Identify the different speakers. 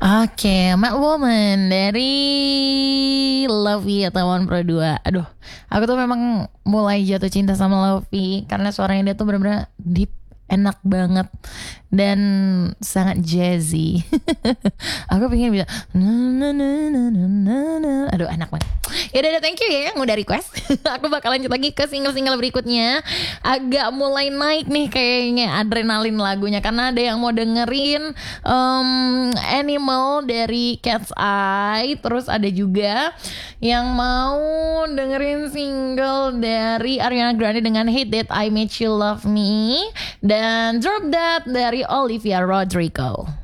Speaker 1: Oke, Mad Woman dari Lovie atau One Pro 2. Aduh, aku tuh memang mulai jatuh cinta sama Lovie karena suaranya dia tuh bener-bener deep, enak banget dan sangat jazzy. Aku pengen bisa aduh enak banget. Ya udah thank you ya yang udah request. Aku bakal lanjut lagi ke single-single berikutnya. Agak mulai naik nih kayaknya adrenalin lagunya karena ada yang mau dengerin Animal dari Cat's Eye. Terus ada juga yang mau dengerin single dari Ariana Grande dengan Hate That I Made You Love Me dan Drop That dari Olivia Rodrigo.